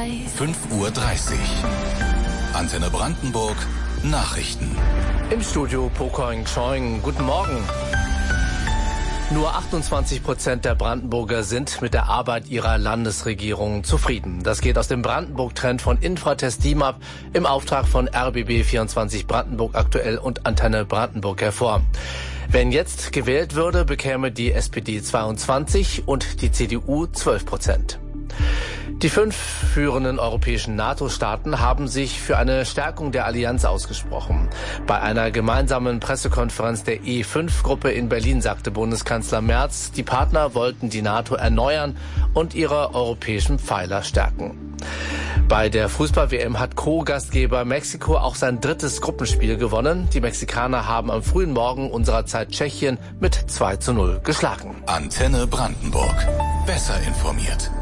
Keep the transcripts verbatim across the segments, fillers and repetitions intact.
fünf Uhr dreißig. Antenne Brandenburg, Nachrichten. Im Studio Pokoing Choing. Guten Morgen. Nur achtundzwanzig Prozent der Brandenburger sind mit der Arbeit ihrer Landesregierung zufrieden. Das geht aus dem Brandenburg-Trend von Infratest D I M A P im Auftrag von R B B vierundzwanzig Brandenburg aktuell und Antenne Brandenburg hervor. Wenn jetzt gewählt würde, bekäme die S P D zweiundzwanzig und die C D U zwölf Prozent. Die fünf führenden europäischen NATO-Staaten haben sich für eine Stärkung der Allianz ausgesprochen. Bei einer gemeinsamen Pressekonferenz der E fünf Gruppe in Berlin sagte Bundeskanzler Merz, die Partner wollten die NATO erneuern und ihre europäischen Pfeiler stärken. Bei der Fußball-W M hat Co-Gastgeber Mexiko auch sein drittes Gruppenspiel gewonnen. Die Mexikaner haben am frühen Morgen unserer Zeit Tschechien mit zwei zu null geschlagen. Antenne Brandenburg. Besser informiert.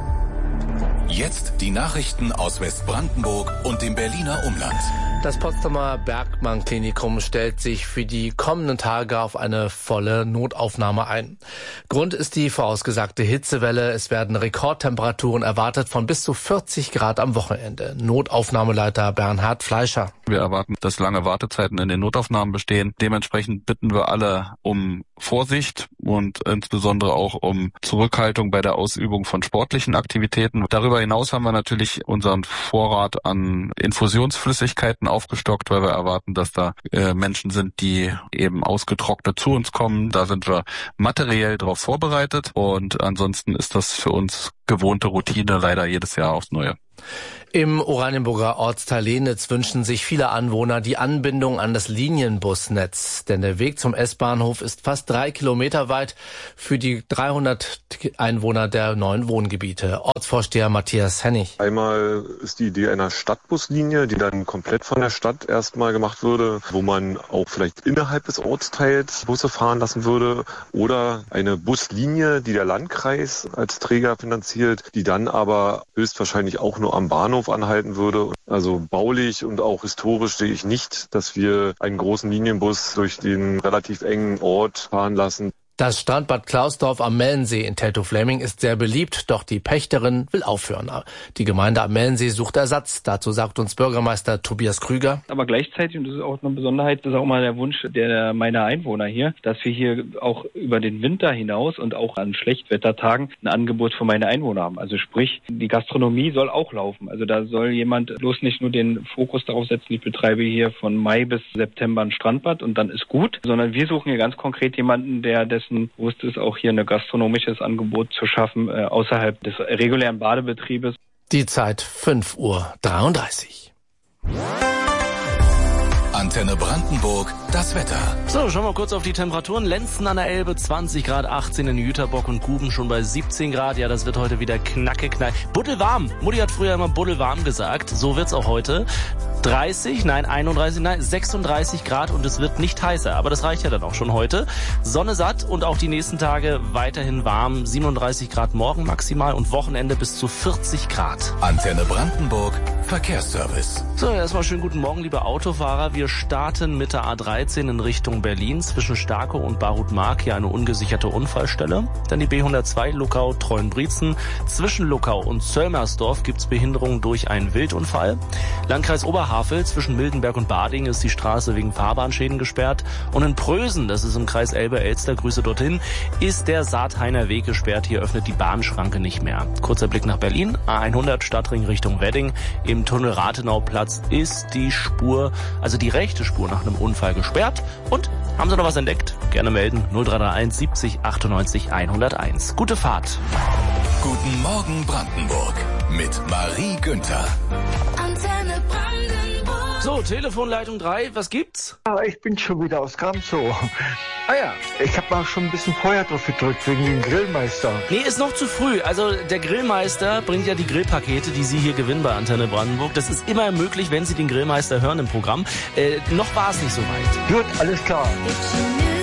Jetzt die Nachrichten aus Westbrandenburg und dem Berliner Umland. Das Potsdamer Bergmann-Klinikum stellt sich für die kommenden Tage auf eine volle Notaufnahme ein. Grund ist die vorausgesagte Hitzewelle. Es werden Rekordtemperaturen erwartet von bis zu vierzig Grad am Wochenende. Notaufnahmeleiter Bernhard Fleischer. Wir erwarten, dass lange Wartezeiten in den Notaufnahmen bestehen. Dementsprechend bitten wir alle um Vorsicht und insbesondere auch um Zurückhaltung bei der Ausübung von sportlichen Aktivitäten. Darüber hinaus haben wir natürlich unseren Vorrat an Infusionsflüssigkeiten aufgestockt, weil wir erwarten, dass da äh, Menschen sind, die eben ausgetrocknet zu uns kommen. Da sind wir materiell darauf vorbereitet und ansonsten ist das für uns gewohnte Routine leider jedes Jahr aufs Neue. Im Oranienburger Ortsteil Lehnitz wünschen sich viele Anwohner die Anbindung an das Linienbusnetz. Denn der Weg zum S-Bahnhof ist fast drei Kilometer weit für die dreihundert Einwohner der neuen Wohngebiete. Ortsvorsteher Matthias Hennig. Einmal ist die Idee einer Stadtbuslinie, die dann komplett von der Stadt erstmal gemacht würde, wo man auch vielleicht innerhalb des Ortsteils Busse fahren lassen würde. Oder eine Buslinie, die der Landkreis als Träger finanziert, die dann aber höchstwahrscheinlich auch nur am Bahnhof anhalten würde. Also baulich und auch historisch sehe ich nicht, dass wir einen großen Linienbus durch den relativ engen Ort fahren lassen. Das Strandbad Klausdorf am Mellensee in Teltow-Fläming ist sehr beliebt, doch die Pächterin will aufhören. Die Gemeinde am Mellensee sucht Ersatz. Dazu sagt uns Bürgermeister Tobias Krüger. Aber gleichzeitig, und das ist auch eine Besonderheit, das ist auch mal der Wunsch der meiner Einwohner hier, dass wir hier auch über den Winter hinaus und auch an Schlechtwettertagen ein Angebot für meine Einwohner haben. Also sprich, die Gastronomie soll auch laufen. Also da soll jemand bloß nicht nur den Fokus darauf setzen, ich betreibe hier von Mai bis September ein Strandbad und dann ist gut, sondern wir suchen hier ganz konkret jemanden, der das bewusst ist, auch hier ein gastronomisches Angebot zu schaffen, äh, außerhalb des regulären Badebetriebes. Die Zeit fünf Uhr dreiunddreißig. Antenne Brandenburg, das Wetter. So, schauen wir kurz auf die Temperaturen. Lenzen an der Elbe zwanzig Grad, achtzehn in Jüterbock und Guben schon bei siebzehn Grad. Ja, das wird heute wieder knacke, knall. Buddelwarm. Mutti hat früher immer buddelwarm gesagt. So wird's auch heute. dreißig, nein, einunddreißig, nein, sechsunddreißig Grad und es wird nicht heißer. Aber das reicht ja dann auch schon heute. Sonne satt und auch die nächsten Tage weiterhin warm. siebenunddreißig Grad morgen maximal und Wochenende bis zu vierzig Grad. Antenne Brandenburg, Verkehrsservice. So, erstmal schönen guten Morgen, liebe Autofahrer. Wir starten mit der A dreizehn in Richtung Berlin. Zwischen Starkow und Barut-Mark hier eine ungesicherte Unfallstelle. Dann die B hundertzwei Luckau-Treuenbrietzen. Zwischen Luckau und Zöllmersdorf gibt's Behinderungen durch einen Wildunfall. Landkreis Oberhavel zwischen Mildenberg und Bading ist die Straße wegen Fahrbahnschäden gesperrt. Und in Prösen, das ist im Kreis Elbe-Elster, Grüße dorthin, ist der Saathainer Weg gesperrt. Hier öffnet die Bahnschranke nicht mehr. Kurzer Blick nach Berlin. A hundert Stadtring Richtung Wedding. Im Tunnel Rathenauplatz ist die Spur, also die rechte Spur nach einem Unfall gesperrt. Und haben Sie noch was entdeckt? Gerne melden. null drei drei eins siebzig achtundneunzig hunderteins. Gute Fahrt. Guten Morgen Brandenburg mit Marie Günther. Antenne Brandenburg. So, Telefonleitung drei, was gibt's? Ja, ich bin schon wieder aus Gamzow. Ah ja. Ich habe mal schon ein bisschen Feuer drauf gedrückt wegen dem Grillmeister. Nee, ist noch zu früh. Also der Grillmeister bringt ja die Grillpakete, die Sie hier gewinnen bei Antenne Brandenburg. Das ist immer möglich, wenn Sie den Grillmeister hören im Programm. Äh, noch war es nicht so weit. Gut, alles klar. If you knew